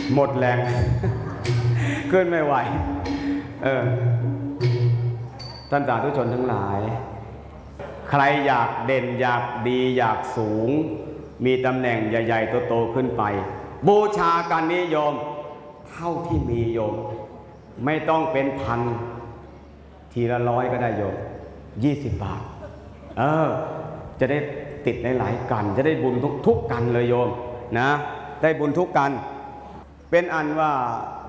หมดแรง ขึ้นไม่ไหวท่านสาธุชนทั้งหลายใครอยากเด่นอยากดีอยากสูงมีตำแหน่งใหญ่ๆโตๆขึ้นไปบูชากันนิยมเท่าที่มีโยมไม่ต้องเป็นพันทีละ100ก็ได้โยม20 บาทจะได้ติดหลายๆกันจะได้บุญทุกกันเลยโยมนะได้บุญทุกกันเป็นอันว่า